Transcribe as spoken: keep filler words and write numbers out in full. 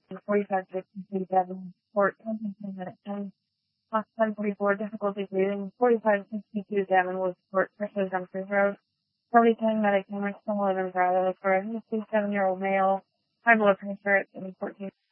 forty-five sixty-two Devon, Port, Kensington, minute ten, Fox ten forty-four, difficulty breathing, forty-five sixty-two Devon, Woods Port, Crystal Dumfries Road, forty ten Medic, Number eleven Bravo, for a fifty-seven-year-old male, high blood pressure at fourteen.